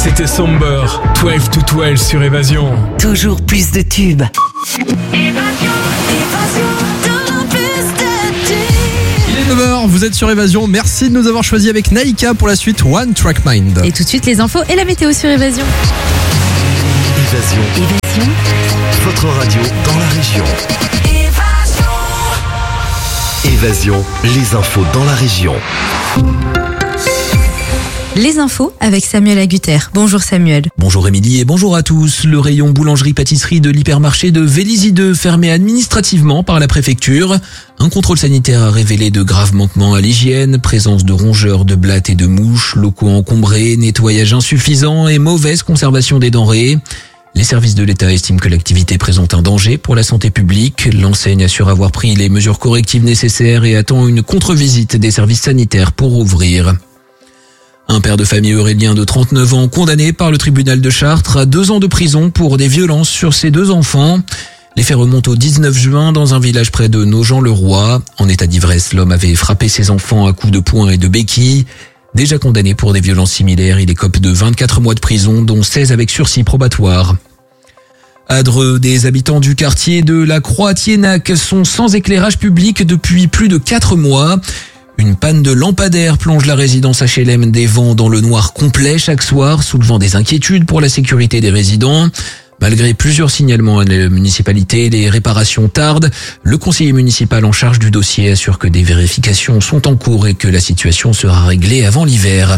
C'était Somber, 12 to 12 sur Évasion. Toujours plus de tubes. Il est 9h, vous êtes sur Évasion. Merci de nous avoir choisi avec Naïka pour la suite One Track Mind. Et tout de suite les infos et la météo sur Évasion. Évasion, Votre radio dans la région. Évasion, les infos dans la région. Les infos avec Samuel Agutter. Bonjour Samuel. Bonjour Émilie et bonjour à tous. Le rayon boulangerie-pâtisserie de l'hypermarché de Vélizy 2 fermé administrativement par la préfecture. Un contrôle sanitaire a révélé de graves manquements à l'hygiène, présence de rongeurs, de blattes et de mouches, locaux encombrés, nettoyage insuffisant et mauvaise conservation des denrées. Les services de l'État estiment que l'activité présente un danger pour la santé publique. L'enseigne assure avoir pris les mesures correctives nécessaires et attend une contre-visite des services sanitaires pour ouvrir. Un père de famille aurélien de 39 ans condamné par le tribunal de Chartres à 2 ans de prison pour des violences sur ses 2 enfants. Les faits remontent au 19 juin dans un village près de Nogent-le-Roi. En état d'ivresse, l'homme avait frappé ses enfants à coups de poing et de béquilles. Déjà condamné pour des violences similaires, il écope de 24 mois de prison, dont 16 avec sursis probatoire. À Dreux, des habitants du quartier de la Croix-Thiénac sont sans éclairage public depuis plus de 4 mois. Une panne de lampadaire plonge la résidence HLM des Vents dans le noir complet chaque soir, soulevant des inquiétudes pour la sécurité des résidents. Malgré plusieurs signalements à la municipalité, les réparations tardent. Le conseiller municipal en charge du dossier assure que des vérifications sont en cours et que la situation sera réglée avant l'hiver.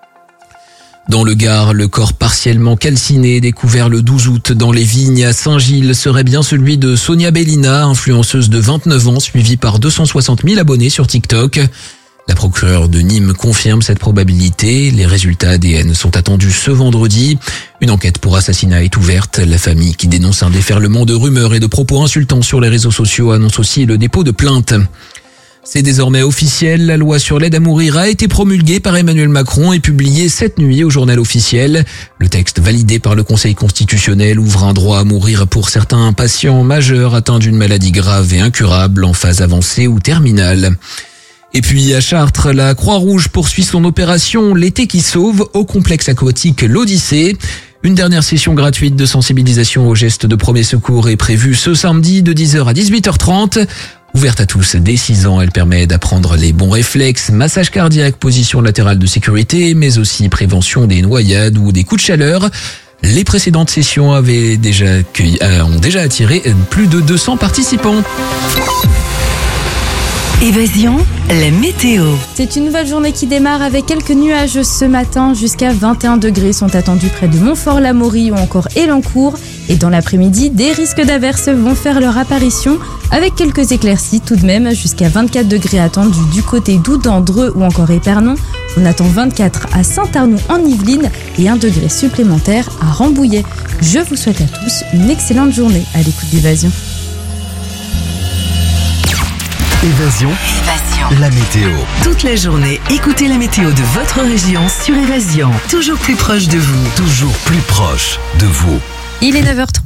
Dans le Gard, le corps partiellement calciné découvert le 12 août dans les vignes à Saint-Gilles serait bien celui de Sonia Bellina, influenceuse de 29 ans suivie par 260 000 abonnés sur TikTok. La procureure de Nîmes confirme cette probabilité. Les résultats ADN sont attendus ce vendredi. Une enquête pour assassinat est ouverte. La famille qui dénonce un déferlement de rumeurs et de propos insultants sur les réseaux sociaux annonce aussi le dépôt de plainte. C'est désormais officiel, la loi sur l'aide à mourir a été promulguée par Emmanuel Macron et publiée cette nuit au journal officiel. Le texte validé par le Conseil constitutionnel ouvre un droit à mourir pour certains patients majeurs atteints d'une maladie grave et incurable en phase avancée ou terminale. Et puis à Chartres, la Croix-Rouge poursuit son opération L'été qui sauve au complexe aquatique l'Odyssée. Une dernière session gratuite de sensibilisation aux gestes de premier secours est prévue ce samedi de 10h à 18h30. Ouverte à tous dès 6 ans, elle permet d'apprendre les bons réflexes, massage cardiaque, position latérale de sécurité, mais aussi prévention des noyades ou des coups de chaleur. Les précédentes sessions ont déjà attiré plus de 200 participants. Évasion, la météo. C'est une nouvelle journée qui démarre avec quelques nuages ce matin. Jusqu'à 21 degrés sont attendus près de Montfort-l'Amaury ou encore Elancourt. Et dans l'après-midi, des risques d'averses vont faire leur apparition avec quelques éclaircies tout de même. Jusqu'à 24 degrés attendus du côté d'Oudan, Dreux ou encore Épernon. On attend 24 à Saint-Arnoux en Yvelines et 1 degré supplémentaire à Rambouillet. Je vous souhaite à tous une excellente journée à l'écoute d'Évasion. Évasion, la météo. Toute la journée, écoutez la météo de votre région sur Évasion. Toujours plus proche de vous. Toujours plus proche de vous. Il est 9h03.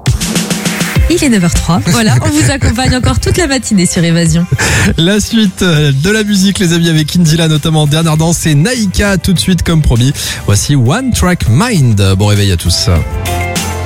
Voilà, on vous accompagne encore toute la matinée sur Évasion. La suite de la musique, les amis, avec Indila notamment, dernière danse et Naïka tout de suite comme promis. Voici One Track Mind. Bon réveil à tous.